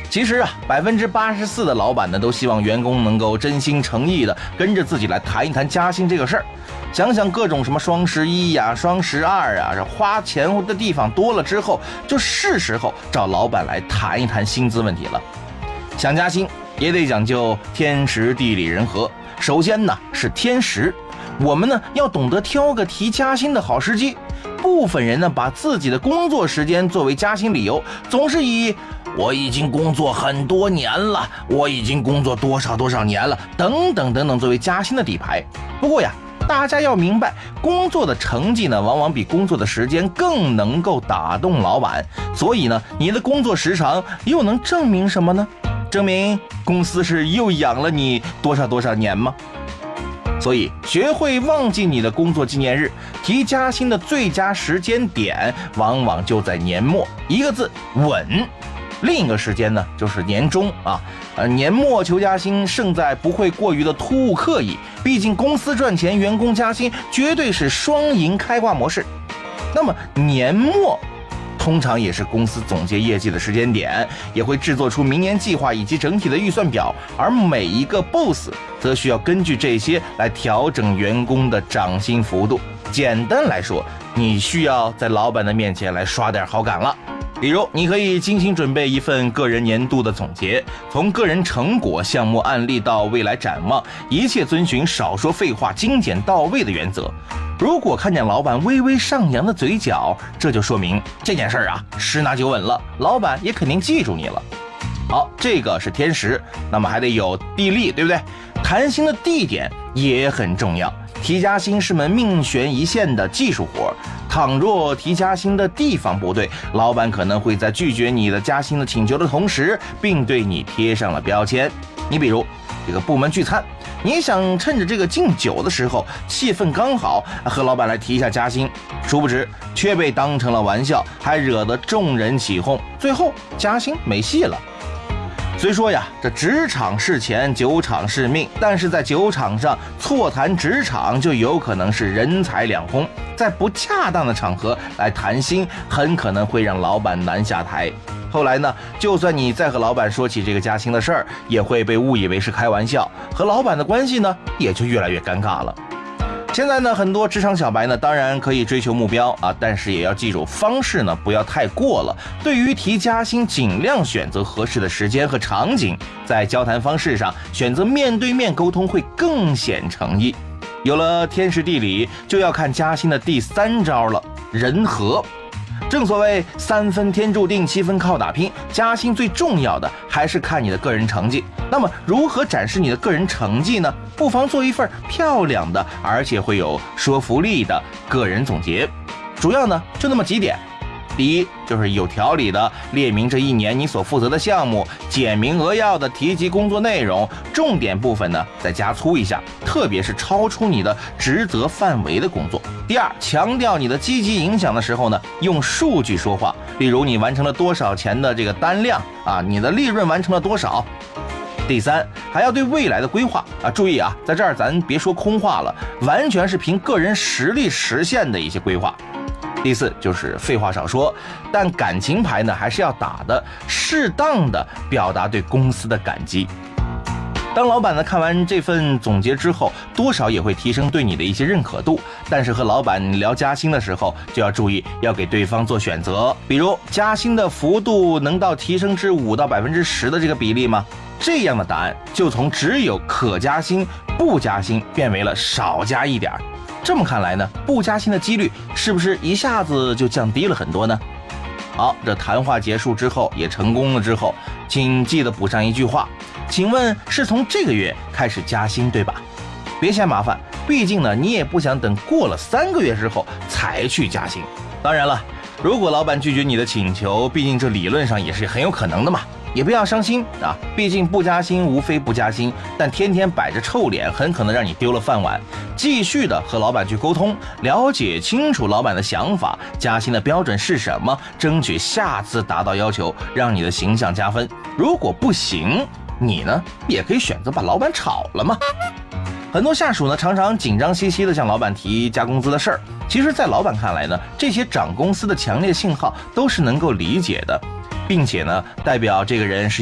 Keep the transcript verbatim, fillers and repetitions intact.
其实啊，百分之八十四的老板呢，都希望员工能够真心诚意的跟着自己来谈一谈加薪这个事儿。想想各种什么双十一呀、双十二啊，这花钱的地方多了之后，就是时候找老板来谈一谈薪资问题了。想加薪也得讲究天时地利人和。首先呢是天时，我们呢要懂得挑个提加薪的好时机。部分人呢把自己的工作时间作为加薪理由，总是以我已经工作很多年了，我已经工作多少多少年了等等等等作为加薪的底牌。不过呀，大家要明白，工作的成绩呢往往比工作的时间更能够打动老板。所以呢，你的工作时长又能证明什么呢？证明公司是又养了你多少多少年吗？所以学会忘记你的工作纪念日，提加薪的最佳时间点往往就在年末，一个字稳。另一个时间呢就是年终啊，呃，年末求加薪胜在不会过于的突兀刻意，毕竟公司赚钱，员工加薪绝对是双赢开挂模式。那么年末通常也是公司总结业绩的时间点，也会制作出明年计划以及整体的预算表，而每一个 boss 则需要根据这些来调整员工的涨薪幅度。简单来说，你需要在老板的面前来刷点好感了。比如你可以精心准备一份个人年度的总结，从个人成果、项目案例到未来展望，一切遵循少说废话、精简到位的原则。如果看见老板微微上扬的嘴角，这就说明这件事儿啊十拿九稳了，老板也肯定记住你了。好，这个是天时，那么还得有地利，对不对？谈薪的地点也很重要，提加薪是门命悬一线的技术活，倘若提加薪的地方不对，老板可能会在拒绝你的加薪的请求的同时，并对你贴上了标签。你比如这个部门聚餐，你想趁着这个敬酒的时候，气氛刚好，和老板来提一下加薪，殊不知却被当成了玩笑，还惹得众人起哄，最后加薪没戏了。虽说呀，这职场是钱，酒场是命，但是在酒场上错谈职场，就有可能是人财两空。在不恰当的场合来谈薪，很可能会让老板难下台。后来呢，就算你再和老板说起这个加薪的事儿，也会被误以为是开玩笑，和老板的关系呢，也就越来越尴尬了。现在呢，很多职场小白呢，当然可以追求目标啊，但是也要记住方式呢，不要太过了。对于提加薪，尽量选择合适的时间和场景，在交谈方式上选择面对面沟通会更显诚意。有了天时地利，就要看加薪的第三招了，人和。正所谓三分天注定，七分靠打拼，加薪最重要的还是看你的个人成绩。那么如何展示你的个人成绩呢？不妨做一份漂亮的而且会有说服力的个人总结，主要呢就那么几点。第一，就是有条理的列明这一年你所负责的项目，简明扼要的提及工作内容，重点部分呢再加粗一下，特别是超出你的职责范围的工作。第二，强调你的积极影响的时候呢，用数据说话，例如你完成了多少钱的这个单量啊，你的利润完成了多少。第三，还要对未来的规划啊，注意啊，在这儿咱别说空话了，完全是凭个人实力实现的一些规划。第四，就是废话少说，但感情牌呢还是要打的，适当的表达对公司的感激。当老板呢看完这份总结之后，多少也会提升对你的一些认可度，但是和老板聊加薪的时候，就要注意要给对方做选择，比如加薪的幅度能到提升至五到百分之十的这个比例吗？这样的答案就从只有可加薪不加薪变为了少加一点。这么看来呢，不加薪的几率是不是一下子就降低了很多呢？好，这谈话结束之后，也成功了之后，请记得补上一句话，请问是从这个月开始加薪对吧？别嫌麻烦，毕竟呢你也不想等过了三个月之后才去加薪。当然了，如果老板拒绝你的请求，毕竟这理论上也是很有可能的嘛，也不要伤心啊，毕竟不加薪无非不加薪，但天天摆着臭脸很可能让你丢了饭碗。继续的和老板去沟通，了解清楚老板的想法，加薪的标准是什么，争取下次达到要求，让你的形象加分。如果不行，你呢也可以选择把老板炒了嘛。很多下属呢常常紧张兮兮的向老板提加工资的事儿，其实在老板看来呢，这些涨工资的强烈信号都是能够理解的，并且呢代表这个人是